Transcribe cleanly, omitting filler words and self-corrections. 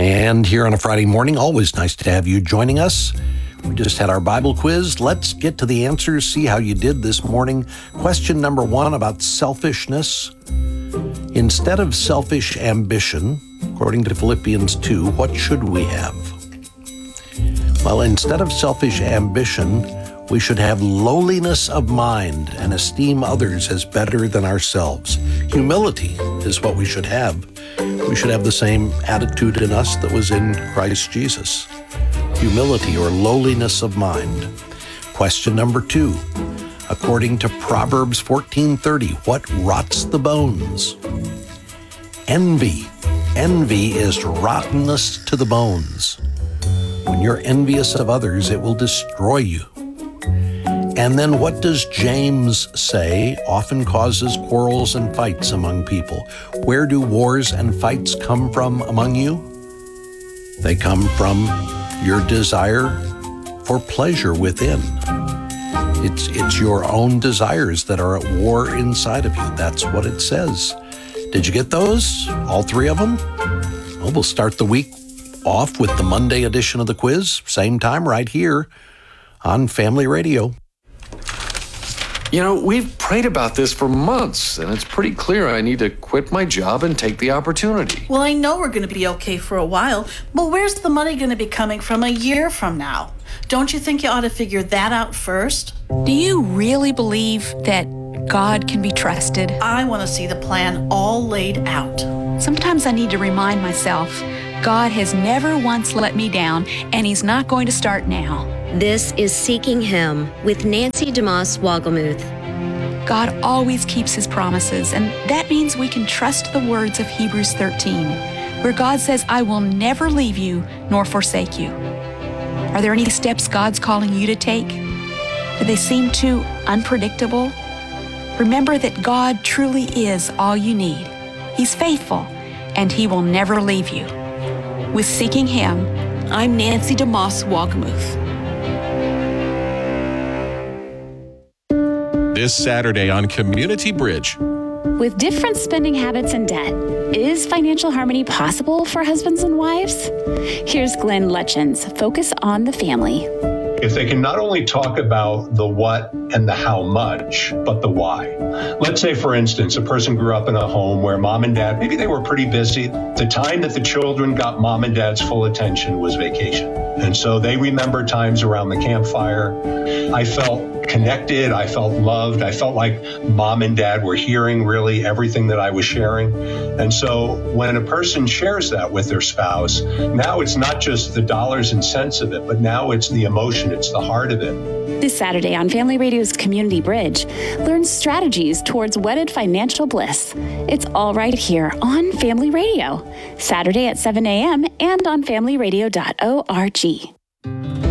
And here on a Friday morning, always nice to have you joining us. We just had our Bible quiz. Let's get to the answers, see how you did this morning. Question number 1 about selfishness. Instead of selfish ambition, according to Philippians 2, what should we have? Well, instead of selfish ambition, we should have lowliness of mind and esteem others as better than ourselves. Humility is what we should have. We should have the same attitude in us that was in Christ Jesus. Humility or lowliness of mind. Question number 2. According to Proverbs 14:30, what rots the bones? Envy. Envy is rottenness to the bones. When you're envious of others, it will destroy you. And then what does James say often causes quarrels and fights among people? Where do wars and fights come from among you? They come from your desire for pleasure within. It's your own desires that are at war inside of you. That's what it says. Did you get those? All 3 of them? Well, we'll start the week off with the Monday edition of the quiz. Same time right here on Family Radio. You know, we've prayed about this for months, and it's pretty clear I need to quit my job and take the opportunity. Well, I know we're going to be okay for a while, but where's the money going to be coming from a year from now? Don't you think you ought to figure that out first? Do you really believe that God can be trusted? I want to see the plan all laid out. Sometimes I need to remind myself, God has never once let me down, and He's not going to start now. This is Seeking Him with Nancy DeMoss Wogelmuth. God always keeps His promises, and that means we can trust the words of Hebrews 13, where God says, I will never leave you nor forsake you. Are there any steps God's calling you to take? Do they seem too unpredictable? Remember that God truly is all you need. He's faithful, and He will never leave you. With Seeking Him, I'm Nancy DeMoss Wogelmuth. This Saturday on Community Bridge. With different spending habits and debt, is financial harmony possible for husbands and wives? Here's Glenn Lutchens, Focus on the Family. If they can not only talk about the what and the how much, but the why. Let's say, for instance, a person grew up in a home where mom and dad, maybe they were pretty busy. The time that the children got mom and dad's full attention was vacation. And so they remember times around the campfire. I felt connected. I felt loved. I felt like mom and dad were hearing really everything that I was sharing. And so when a person shares that with their spouse, now it's not just the dollars and cents of it, but now it's the emotion, it's the heart of it. This Saturday on Family Radio's Community Bridge, learn strategies towards wedded financial bliss. It's all right here on Family Radio, Saturday at 7 a.m. and on familyradio.org.